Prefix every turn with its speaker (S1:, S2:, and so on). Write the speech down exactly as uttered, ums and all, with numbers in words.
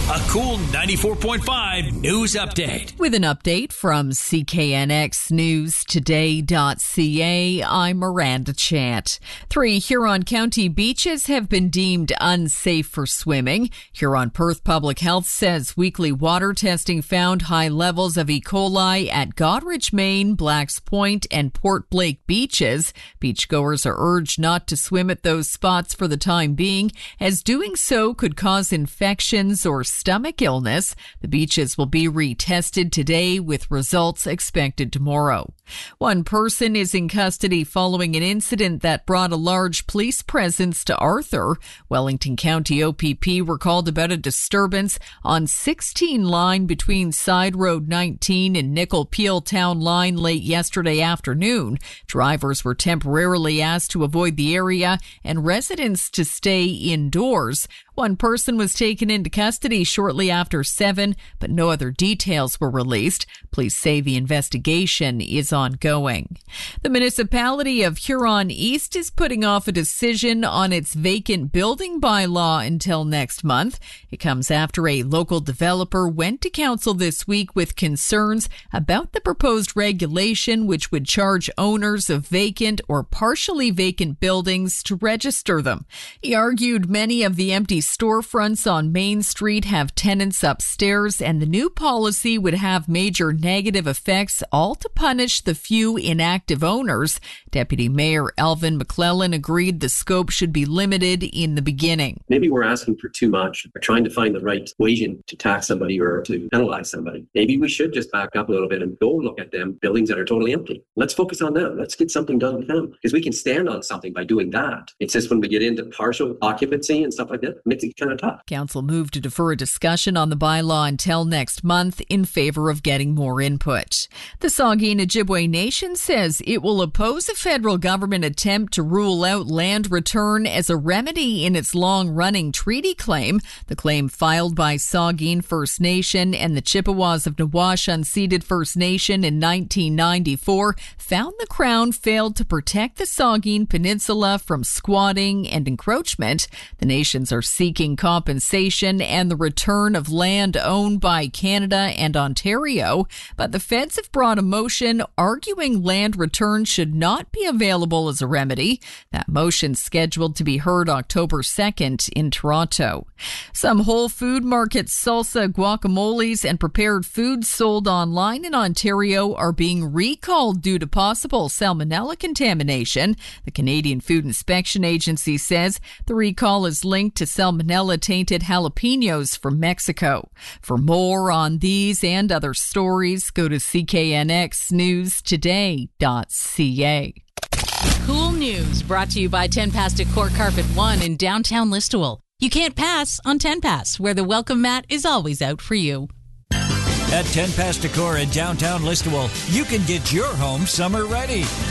S1: A cool ninety-four point five news update.
S2: With an update from C K N X News Today dot C A, I'm Miranda Chant. Three Huron County beaches have been deemed unsafe for swimming. Huron-Perth Public Health says weekly water testing found high levels of E. coli at Goderich, Maine, Blacks Point, and Port Blake beaches. Beachgoers are urged not to swim at those spots for the time being, as doing so could cause infections or stomach illness. The beaches will be retested today with results expected tomorrow. One person is in custody following an incident that brought a large police presence to Arthur. Wellington County O P P were called about a disturbance on sixteen line between Side Road nineteen and Nickel Peel Town Line late yesterday afternoon. Drivers were temporarily asked to avoid the area and residents to stay indoors. One person was taken into custody shortly after seven, but no other details were released. Police say the investigation is ongoing. The municipality of Huron East is putting off a decision on its vacant building bylaw until next month. It comes after a local developer went to council this week with concerns about the proposed regulation, which would charge owners of vacant or partially vacant buildings to register them. He argued many of the empty storefronts on Main Street have tenants upstairs, and the new policy would have major negative effects, all to punish the few inactive owners. Deputy Mayor Alvin McClellan agreed the scope should be limited in the beginning.
S3: Maybe we're asking for too much. We're trying to find the right equation to tax somebody or to penalize somebody. Maybe we should just back up a little bit and go look at them buildings that are totally empty. Let's focus on them. Let's get something done with them, because we can stand on something by doing that. It's just when we get into partial occupancy and stuff like that, it makes it kind of tough.
S2: Council moved to defer a discussion on the bylaw until next month in favor of getting more input. The Saugeen Ojibwe Nation says it will oppose a federal government attempt to rule out land return as a remedy in its long-running treaty claim. The claim filed by Saugeen First Nation and the Chippewas of Nawash Unceded First Nation in nineteen ninety-four found the Crown failed to protect the Saugeen Peninsula from squatting and encroachment. The nations are seeking compensation and the return of land owned by Canada and Ontario, but the feds have brought a motion arguing land return should not be available as a remedy. That motion scheduled to be heard October second in Toronto. Some Whole Food Markets salsa, guacamoles, and prepared foods sold online in Ontario are being recalled due to possible salmonella contamination. The Canadian Food Inspection Agency says the recall is linked to salmonella-tainted jalapenos from Mexico. For more on these and other stories, go to C K N X News Today dot C A.
S4: Cool News brought to you by ten Pass Decor Carpet One in downtown Listowel. You can't pass on ten Pass, where the welcome mat is always out for you.
S1: At ten Pass Decor in downtown Listowel, you can get your home summer ready.